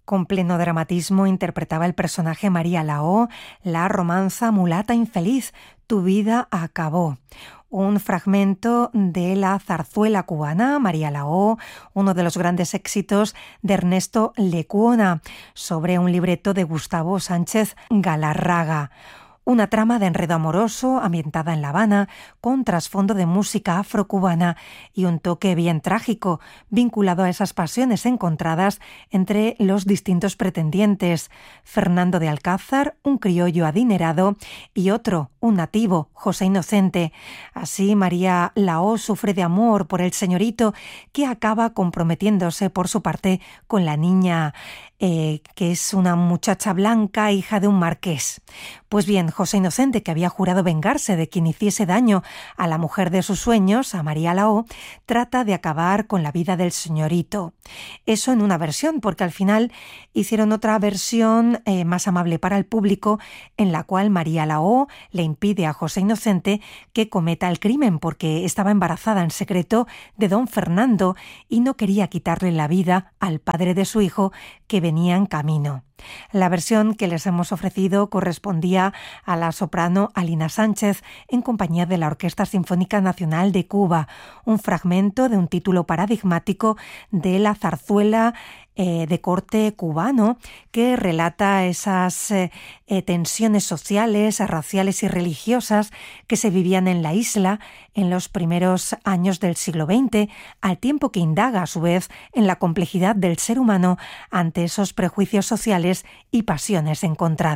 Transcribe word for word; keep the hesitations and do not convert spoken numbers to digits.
Con pleno dramatismo interpretaba el personaje María Laó, la romanza mulata infeliz, Tu vida acabó. Un fragmento de la zarzuela cubana, María Laó, uno de los grandes éxitos de Ernesto Lecuona, sobre un libreto de Gustavo Sánchez Galarraga. Una trama de enredo amoroso ambientada en La Habana, con trasfondo de música afrocubana y un toque bien trágico, vinculado a esas pasiones encontradas entre los distintos pretendientes. Fernando de Alcázar, un criollo adinerado, y otro, un nativo, José Inocente. Así, María Laó sufre de amor por el señorito, que acaba comprometiéndose por su parte con la niña, eh, que es una muchacha blanca, hija de un marqués. Pues bien, José Inocente, que había jurado vengarse de quien hiciese daño a la mujer de sus sueños, a María Laó, trata de acabar con la vida del señorito. Eso en una versión, porque al final hicieron otra versión eh, más amable para el público, en la cual María Laó le impide a José Inocente que cometa el crimen, porque estaba embarazada en secreto de don Fernando y no quería quitarle la vida al padre de su hijo, que venía en camino. La versión que les hemos ofrecido correspondía a la soprano Alina Sánchez en compañía de la Orquesta Sinfónica Nacional de Cuba, un fragmento de un título paradigmático de la zarzuela eh, de corte cubano, que relata esas eh, eh, tensiones sociales, raciales y religiosas que se vivían en la isla en los primeros años del siglo veinte, al tiempo que indaga a su vez en la complejidad del ser humano ante esos prejuicios sociales y pasiones encontradas.